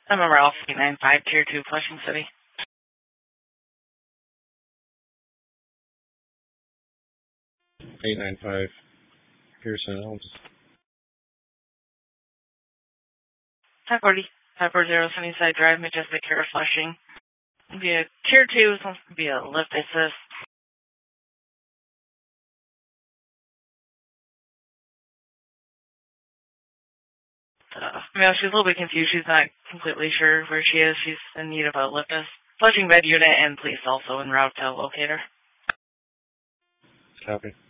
I'm a Ralph 895, Tier 2, Flushing City. 895, Pearson Elms. 540, 540 Sunnyside Drive, Majestic Care, Flushing. Be a Tier 2, it's supposed to be a lift assist. She's a little bit confused. She's not completely sure where she is. She's in need of a lift assist. Flushing bed unit and police also en route to locate her. Copy.